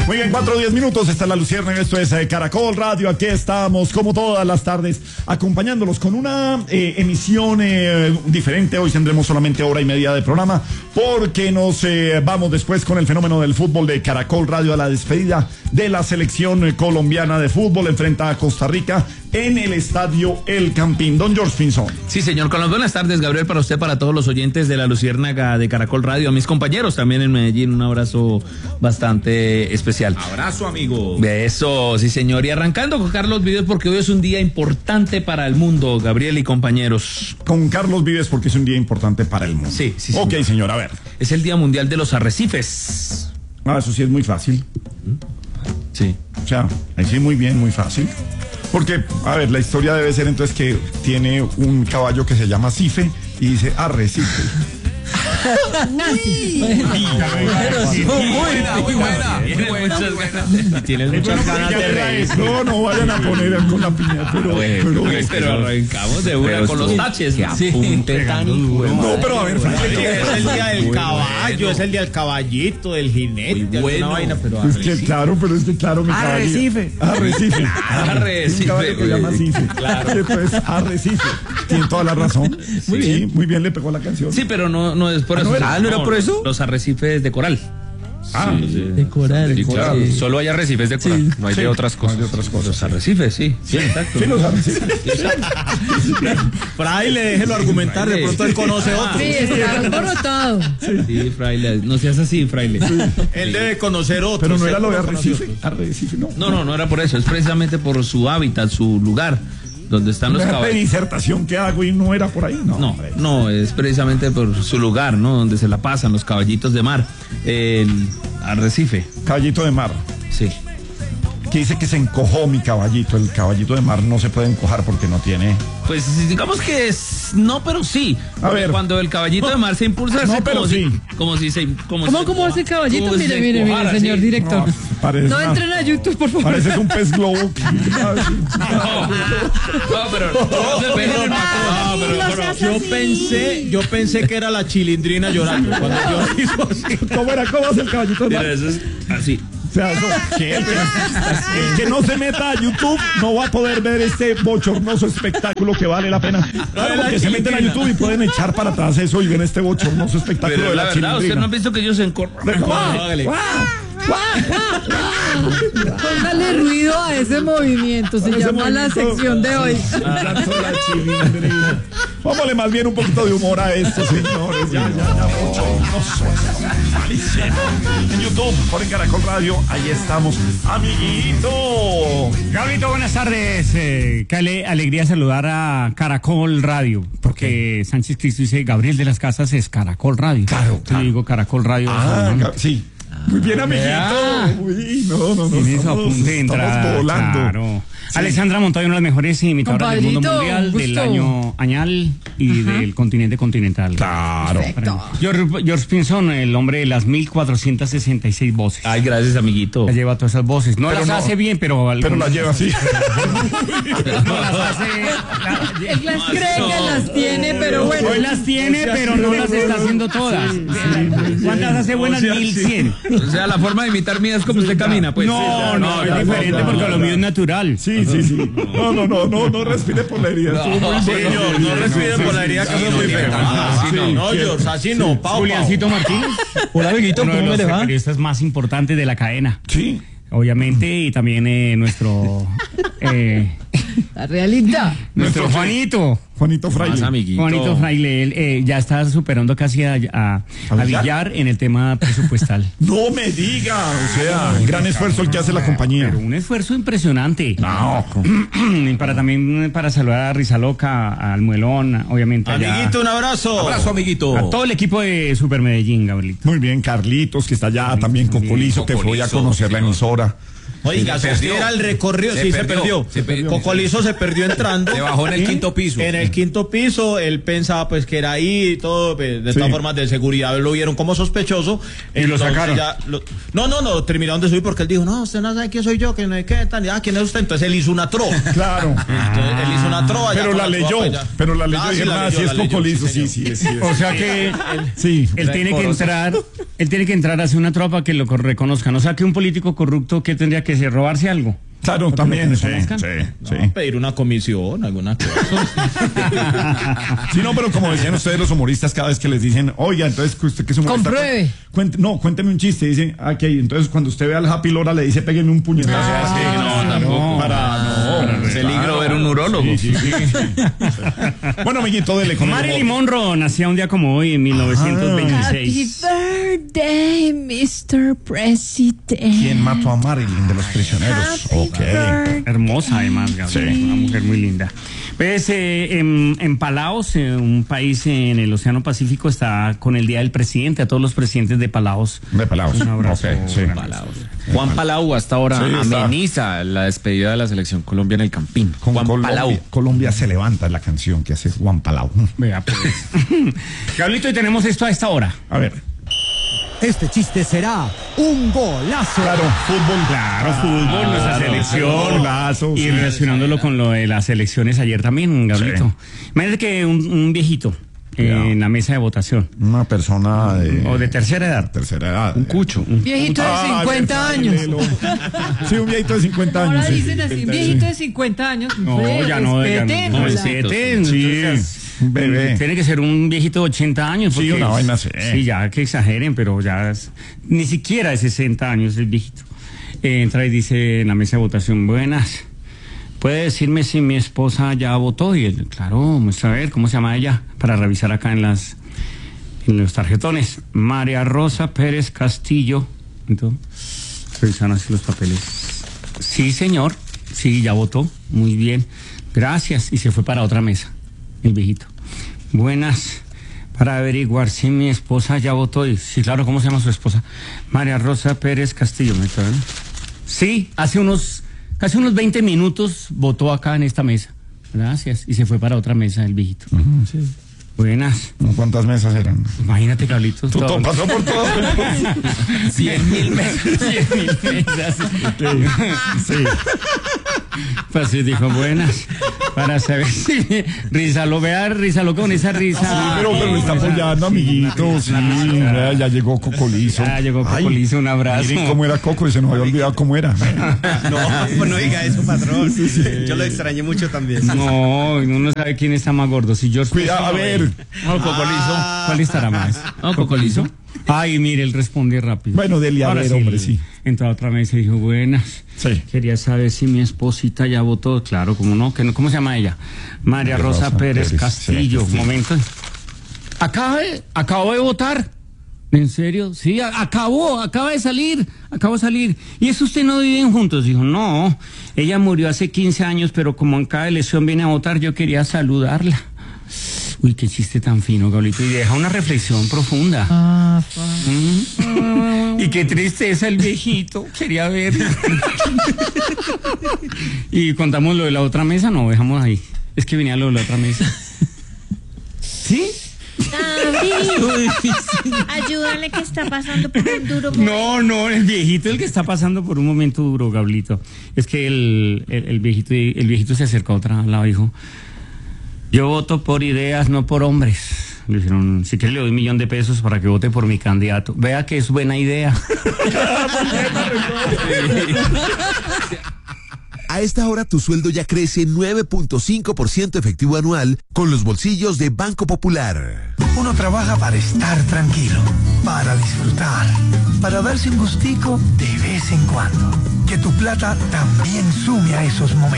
Muy bien, 4:10 minutos, está la Luciérnaga, esto es Caracol Radio, aquí estamos como todas las tardes acompañándolos con una emisión diferente. Hoy tendremos solamente hora y media de programa porque nos vamos después con el fenómeno del fútbol de Caracol Radio a la despedida de la selección colombiana de fútbol. Enfrenta a Costa Rica en el estadio El Campín. Don George Pinzón. Sí, señor. Con las buenas tardes, Gabriel, para usted, para todos los oyentes de la Luciérnaga de Caracol Radio, a mis compañeros también en Medellín, un abrazo bastante especial. Abrazo, amigo. Eso, sí, señor. Y arrancando con Carlos Vives, porque hoy es un día importante para el mundo, Gabriel y compañeros. Con Carlos Vives, porque es un día importante para el mundo. Sí, sí, señor. Ok, señor, a ver. Es el Día Mundial de los Arrecifes. Eso sí es muy fácil. Sí. O sea, ahí sí muy bien, muy fácil. Porque, a ver, la historia debe ser entonces que tiene un caballo que se llama Cife y dice Arrecife. Tienes muchas ganas de reír. No vayan a poner con la piña, pero arrancamos de una con los taches. Apunte tan no, pero a ver, es el día del caballo, es el día del caballito, del jinete, una vaina, pero es que claro, mi caballito. Arrecife. Arrecife. Un caballo que se llama Cife. Claro. Entonces, Arrecife. Tiene toda la razón. Sí, muy bien le pegó la canción. Sí, pero no es por eso. ¿No era por eso? Los arrecifes de coral. De coral. Sí, claro. Sí. Solo hay arrecifes de coral, no hay de otras cosas. No hay de otras cosas. Los arrecifes, sí, exacto. Sí, los arrecifes. Fraile, déjelo argumentar, de pronto él conoce otro. Sí, está alborotado. Sí, fraile, no seas así, fraile. Él debe conocer otro. Pero no era lo de Arrecife. Arrecife, no. No era por eso, es precisamente por su hábitat, su lugar, donde están los Una caballos. disertación que hago y no era por ahí, No, es precisamente por su lugar, ¿no? Donde se la pasan los caballitos de mar. El arrecife. Caballito de mar. Sí. Que dice que se encojó mi caballito. El caballito de mar no se puede encojar porque no tiene. Pues digamos que no, pero sí. A ver. Cuando el caballito de mar se impulsa, No, hace pero como sí. ¿Cómo hace el caballito? Como si se Mire, empujara, señor sí. director. Parece No entren a YouTube, por favor. Pareces un pez globo. Yo pensé que era la chilindrina llorando cuando yo hizo así. ¿Cómo hace el caballito de mar? Mira, eso es así. O sea, el que no se meta a YouTube no va a poder ver este bochornoso espectáculo que vale la pena. Claro, porque se meten a YouTube y pueden echar para atrás eso y ven este bochornoso espectáculo Pero de la la verdad, usted no ha chilindrina. visto que ellos se encorran. Póngale ruido a ese movimiento. Se llama la sección de hoy. La chilindrina. Vámonos más bien un poquito de humor a esto, señores. Ya, bochornoso. Malísimo. En YouTube, por en Caracol Radio, ahí estamos. Amiguito. Gabrielito, buenas tardes. Qué alegría saludar a Caracol Radio, porque Sánchez Cristo dice Gabriel de las Casas es Caracol Radio. Claro. Yo digo Caracol Radio. Sí. Muy bien, amiguito. Uy, no. Tiene su apunte de entrada. Estamos volando. Claro. Sí. Alexandra Montoya, una de las mejores imitadoras del mundo Compadrito, mundial, gusto. del año añal y del continente continental. Claro. Perfecto. George Pinzón, el hombre de las 1466 voces. Ay, gracias, amiguito. La lleva todas esas voces. No Pero las no- hace bien, pero Pero la lleva así. no las hace. Él cree que las tiene, pero bueno. Hoy las tiene, pero no las está haciendo todas. ¿Cuántas hace buenas? 1100. O sea, la forma de imitar mía es como usted camina, pues. No, es diferente porque lo mío es natural. Sí. No respire por la herida. Estuvo muy bueno. Señor, no respire por la herida que eso es muy feo. No, George, así no, Pau. Juliancito Martínez. Hola, amiguito, Uno de ¿cómo me los le va? periodistas más importantes de la cadena. Sí. Obviamente, y también nuestro La realidad. nuestro Juanito. Juanito Fraile. Más amiguito. Juanito Fraile, él ya está superando casi a Villar en el tema presupuestal. No me diga. O sea, gran esfuerzo el que hace la compañía. Pero un esfuerzo impresionante. No. Y también para saludar a Rizaloca, al Muelón, obviamente. allá. Amiguito, un abrazo. Abrazo, amiguito. A todo el equipo de Super Medellín, Gabrielito. Muy bien, Carlitos, que está allá, también Cocolizo, que fue a conocer la emisora. Oiga, era el recorrido, se perdió. Cocolizo se perdió entrando. Se bajó en el quinto piso. En el quinto piso, él pensaba pues que era ahí y todo, pues, de todas formas de seguridad lo vieron como sospechoso. Y lo sacaron. No, terminaron de subir porque él dijo, no, usted no sabe quién soy yo, que no hay qué, ¿quién es usted? Entonces él hizo una trova. Claro. Entonces, él hizo una trova. Pero la leyó, y dijeron, sí es Cocolizo, sí. O sea que él tiene que entrar a hacer una tropa que lo reconozcan. O sea que un político corrupto que tendría que ser robarse algo. Claro, también, sí. Pedir una comisión, alguna cosa. Sí, no, pero como decían ustedes los humoristas, cada vez que les dicen, oiga, entonces usted que es humorista, compruebe. Cuénteme un chiste, dice, aquí, entonces cuando usted ve al Happy Lora le dice, péguenme un puñetazo. Es peligro ver un urólogo. Sí. Bueno, amiguito, dele con Marilyn Monroe nacía un día como hoy, en 1926. Happy birthday, Mr. President. ¿Quién mató a Marilyn de los prisioneros? Hermosa además, Gabriel, una mujer muy linda. Pues en Palaos, un país en el Océano Pacífico, está con el Día del Presidente, a todos los presidentes de Palaos. De Palaos. Un abrazo. Palaos. Juan Palau hasta ahora ameniza la despedida de la selección Colombia en el Campín. Juan Palau. Colombia se levanta, es la canción que hace Juan Palau. Vea pues. Gablito, y tenemos esto a esta hora. A ver. Este chiste será un golazo. Claro, fútbol, nuestra selección. Golazo, y relacionándolo con lo de las elecciones ayer también, Gablito. Imagínate que un viejito en la mesa de votación. Una persona de tercera edad. Un cucho. Un viejito de 50 años. Sí, un viejito de 50 años. Ahora dicen así, un viejito de 50 años. No, ya no. Sí. Bebé. Tiene que ser un viejito de 80 años. Sí, una vaina así. Sí, ya que exageren, pero ya ni siquiera de 60 años el viejito. Entra y dice en la mesa de votación, buenas, ¿puede decirme si mi esposa ya votó? Y él, claro, muestra a ver, ¿cómo se llama ella? Para revisar acá en los tarjetones. María Rosa Pérez Castillo. Entonces, revisaron así los papeles. Sí, señor, sí, ya votó, muy bien, gracias. Y se fue para otra mesa. El viejito. Buenas, para averiguar si mi esposa ya votó. Y, sí, claro, ¿cómo se llama su esposa? María Rosa Pérez Castillo. Sí, hace casi unos 20 minutos votó acá en esta mesa. Gracias. Y se fue para otra mesa el viejito. Sí. Buenas. ¿Cuántas mesas eran? Imagínate, Carlitos. Tú pasó por todo. 100.000 mesas. 100.000 mesas. Sí. Pues sí, dijo, buenas. Para saber si Rízalo con esa risa. Sí, pero lo está apoyando, amiguitos. Sí, ya llegó Cocolizo. Un abrazo. Miren cómo era Coco y se nos había olvidado cómo era. No diga eso, patrón. Sí. Yo lo extrañé mucho también. No, uno no sabe quién está más gordo. Si George. Cuidado, a ver. Cocolizo. ¿Cuál estará más? Cocolizo. Ay, mire, él responde rápido. Bueno, dele a ver, hombre, sí. Entró a otra mesa y dijo, buenas. Sí. Quería saber si mi esposita ya votó. Claro, ¿cómo no? ¿Cómo se llama ella? María Rosa Pérez Castillo. Sí. Un momento. Acabo de votar. ¿En serio? Sí, acaba de salir. ¿Y eso usted no viven juntos? Dijo, no, ella murió hace 15 años, pero como en cada elección viene a votar, yo quería saludarla. Uy, qué chiste tan fino, Gablito. Y deja una reflexión profunda. Y qué tristeza el viejito. Quería ver. Y contamos lo de la otra mesa. No, dejamos ahí. Es que venía lo de la otra mesa. ¿Sí? Ayúdale, que está pasando por un duro momento. No, el viejito el que está pasando por un momento duro, Gablito. Es que el viejito se acercó a otra lado y dijo, yo voto por ideas, no por hombres. Le dijeron, si quiere le doy $1.000.000 de pesos para que vote por mi candidato. Vea que es buena idea. A esta hora tu sueldo ya crece 9.5% efectivo anual con los bolsillos de Banco Popular. Uno trabaja para estar tranquilo, para disfrutar, para darse un gustico de vez en cuando. Que tu plata también sume a esos momentos.